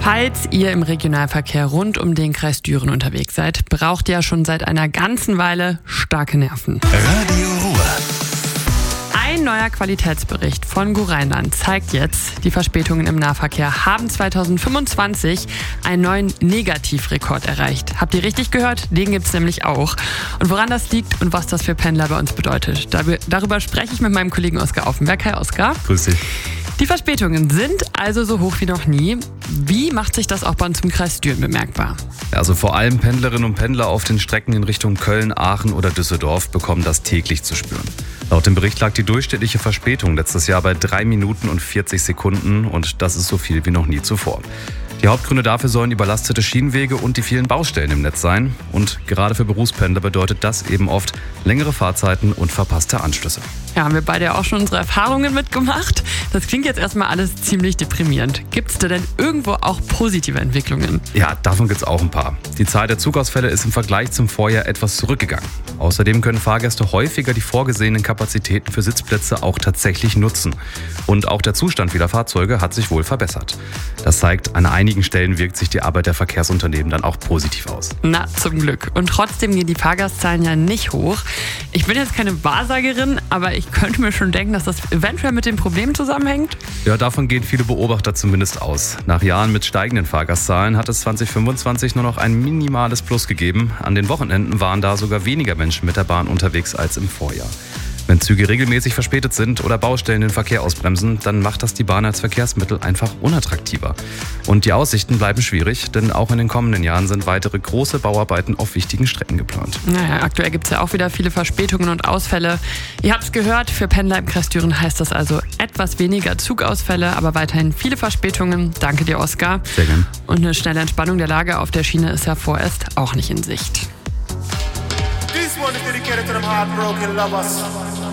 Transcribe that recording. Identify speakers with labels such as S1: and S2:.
S1: Falls ihr im Regionalverkehr rund um den Kreis Düren unterwegs seid, braucht ihr schon seit einer ganzen Weile starke Nerven.
S2: Radio Ruhr.
S1: Ein neuer Qualitätsbericht von GU Rheinland zeigt jetzt, die Verspätungen im Nahverkehr haben 2025 einen neuen Negativrekord erreicht. Habt ihr richtig gehört? Den gibt's nämlich auch. Und woran das liegt und was das für Pendler bei uns bedeutet, darüber spreche ich mit meinem Kollegen Oskar Offenberg. Hi Oskar.
S3: Grüß dich.
S1: Die Verspätungen sind also so hoch wie noch nie. Wie macht sich das auch bei uns im Kreis Düren bemerkbar?
S3: Also vor allem Pendlerinnen und Pendler auf den Strecken in Richtung Köln, Aachen oder Düsseldorf bekommen das täglich zu spüren. Laut dem Bericht lag die durchschnittliche Verspätung letztes Jahr bei 3 Minuten und 40 Sekunden und das ist so viel wie noch nie zuvor. Die Hauptgründe dafür sollen überlastete Schienenwege und die vielen Baustellen im Netz sein. Und gerade für Berufspendler bedeutet das eben oft längere Fahrzeiten und verpasste Anschlüsse.
S1: Ja, haben wir beide ja auch schon unsere Erfahrungen mitgemacht. Das klingt jetzt erstmal alles ziemlich deprimierend. Gibt es da denn irgendwo auch positive Entwicklungen?
S3: Ja, davon gibt es auch ein paar. Die Zahl der Zugausfälle ist im Vergleich zum Vorjahr etwas zurückgegangen. Außerdem können Fahrgäste häufiger die vorgesehenen Kapazitäten für Sitzplätze auch tatsächlich nutzen. Und auch der Zustand vieler Fahrzeuge hat sich wohl verbessert. Das zeigt, an einigen Stellen wirkt sich die Arbeit der Verkehrsunternehmen dann auch positiv aus.
S1: Na, zum Glück. Und trotzdem gehen die Fahrgastzahlen ja nicht hoch. Ich bin jetzt keine Wahrsagerin, aber ich könnte mir schon denken, dass das eventuell mit dem Problem zusammenhängt.
S3: Ja, davon gehen viele Beobachter zumindest aus. Nach Jahren mit steigenden Fahrgastzahlen hat es 2025 nur noch ein minimales Plus gegeben. An den Wochenenden waren da sogar weniger Menschen mit der Bahn unterwegs als im Vorjahr. Wenn Züge regelmäßig verspätet sind oder Baustellen den Verkehr ausbremsen, dann macht das die Bahn als Verkehrsmittel einfach unattraktiver. Und die Aussichten bleiben schwierig, denn auch in den kommenden Jahren sind weitere große Bauarbeiten auf wichtigen Strecken geplant.
S1: Naja, aktuell gibt es ja auch wieder viele Verspätungen und Ausfälle. Ihr habt es gehört, für Pendler im Kreis Düren heißt das also etwas weniger Zugausfälle, aber weiterhin viele Verspätungen. Danke dir, Oskar.
S3: Sehr gern.
S1: Und eine schnelle Entspannung der Lage auf der Schiene ist ja vorerst auch nicht in Sicht.
S4: This one is dedicated to them heartbroken lovers.